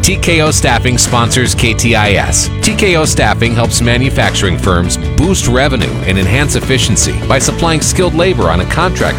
TKO Staffing sponsors KTIS. TKO Staffing helps manufacturing firms boost revenue and enhance efficiency by supplying skilled labor on a contract